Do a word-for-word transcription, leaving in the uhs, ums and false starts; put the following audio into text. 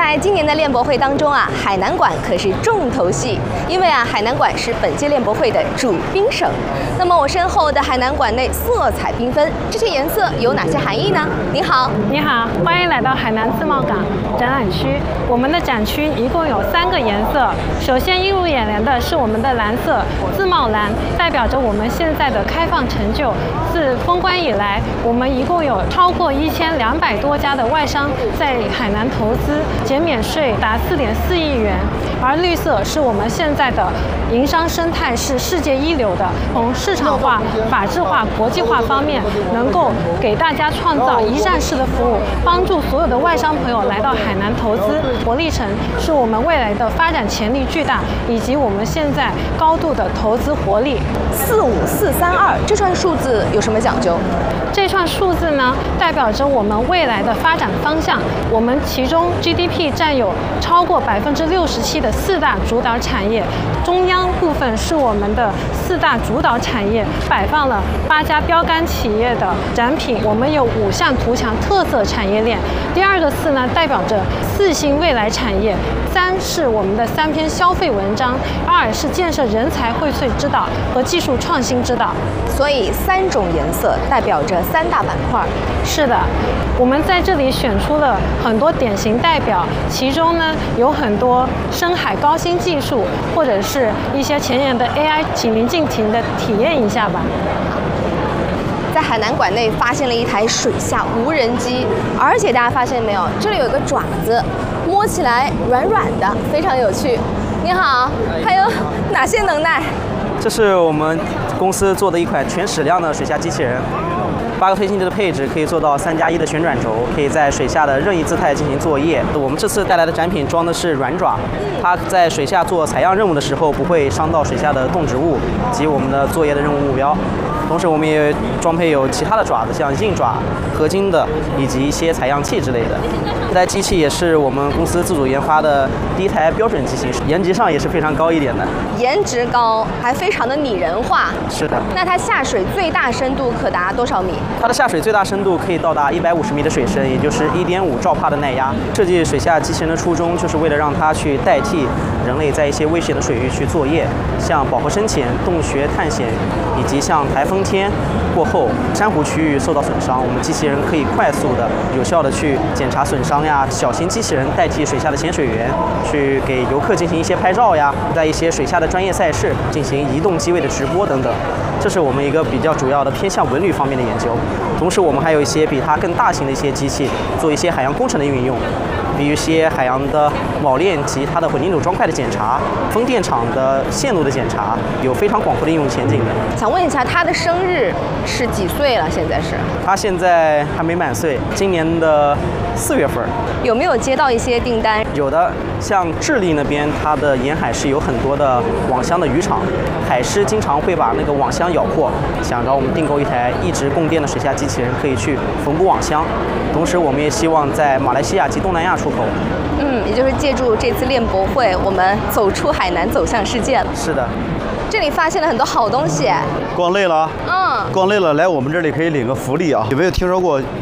在今年的练博会当中啊，海南馆可是重头戏，因为啊，海南馆是本届练博会的主宾省。那么我身后的海南馆内色彩缤纷，这些颜色有哪些含义呢？你好， 你好，欢迎来到海南自贸港展览区。我们的展区一共有三个颜色，首先映入眼帘的是我们的蓝色，自贸蓝，代表着我们现在的开放成就。自封关以来，我们一共有超过一千两百多家的外商在海南投资，减免税达四点四亿元。而绿色是我们现在的营商生态是世界一流的，从市场化、法治化、国际化方面，能够给大家创造一站式的服务，帮助所有的外商朋友来到海南投资。活力城是我们未来的发展潜力巨大，以及我们现在高度的投资活力。 四五四三二这串数字有什么讲究？ 这串数字呢，代表着我们未来的发展方向。我们其中 G D P 占有超过百分之六十七的四大主导产业，中央部分是我们的四大主导产业，摆放了八家标杆企业的展品。我们有五项图强特色产业链。第二个四呢，代表着四新未来产业。三是我们的三篇消费文章，二是建设人才荟萃之岛和技术创新之岛。 所以三种颜色代表着三大板块。 是的，我们在这里选出了很多典型代表，其中呢有很多深海高新技术，或者是一些前沿的 A I， 请您尽情的体验一下吧。 在海南馆内发现了一台水下无人机，而且大家发现没有，这里有一个爪子，摸起来软软的，非常有趣。你好，还有哪些能耐？ 这是我们公司做的一款全矢量的水下机器人。八个推进器的配置可以做到三加一的旋转轴，可以在水下的任意姿态进行作业。我们这次带来的展品装的是软爪，它在水下做采样任务的时候不会伤到水下的动植物及我们的作业的任务目标。同时，我们也装配有其他的爪子，像硬爪、合金的，以及一些采样器之类的。这台机器也是我们公司自主研发的第一台标准机型，颜值上也是非常高一点的。 颜值高，还非常的拟人化。 是的。 那它下水最大深度可达多少米？ 它的下水最大深度可以到达一百五十米的水深，也就是一点五兆帕的耐压。设计水下机器人的初衷，就是为了让它去代替人类在一些危险的水域去作业，像饱和深潜、洞穴探险，以及像台风天过后珊瑚区域受到损伤，我们机器人可以快速的、有效的去检查损伤呀。小型机器人代替水下的潜水员，去给游客进行一些拍照呀，在一些水下的专业赛事进行移动机位的直播等等。这是我们一个比较主要的偏向文旅方面的研究。同时，我们还有一些比它更大型的一些机器，做一些海洋工程的运用。比如一些海洋的铆链及它的混凝土砖块的检查，风电场的线路的检查，有非常广阔的应用前景的。 想问一下，他的生日是几岁了？现在是？ 他现在还没满岁，今年的四月份。 有没有接到一些订单？ 有的，像智利那边，它的沿海是有很多的网箱的渔场，海狮经常会把那个网箱咬破，想找我们订购一台一直供电的水下机器人，可以去缝补网箱。同时，我们也希望在马来西亚及东南亚出口。 嗯，也就是借助这次练博会，我们走出海南，走向世界了。 是的。 这里发现了很多好东西。 逛累了啊？ 嗯。 逛累了，来我们这里可以领个福利啊！有没有听说过